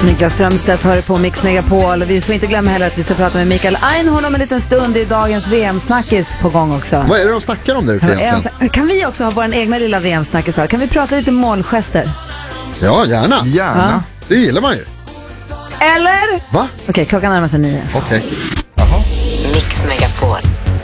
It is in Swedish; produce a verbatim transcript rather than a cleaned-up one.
Niklas Strömstedt hör på Mix Megapol. Vi får inte glömma heller att vi ska prata med Mikael Einhorn om en liten stund. I dagens V M-snackis på gång också. Vad är det de snackar om där ute egentligen? Kan vi också ha vår egna lilla V M-snackis här? Kan vi prata lite målgester? Ja, gärna. Gärna. Ja. Det gillar man ju. Eller? Va? Okej, klockan närmar sig nio. Okej. Mix Megapol.